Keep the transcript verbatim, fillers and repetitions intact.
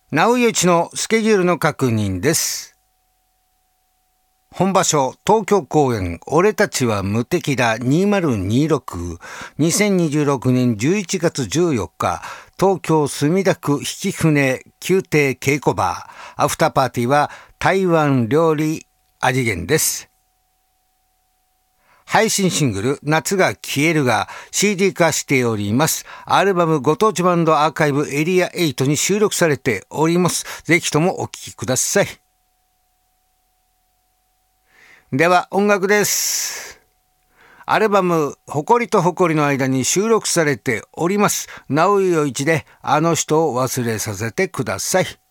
直井一のスケジュールの確認です。本場所東京公演俺たちは無敵だにせんにじゅうろく にせんにじゅうろくねんじゅういちがつじゅうよっか東京墨田区曳舟宮廷稽古場。アフターパーティーは台湾料理味源です。配信シングル夏が消えるが シーディー 化しております。アルバムご当地バンドアーカイブエリアはちに収録されております。ぜひともお聴きください。では音楽です。アルバム誇りと誇りの間に収録されております。直井陽一であの人を忘れさせてください。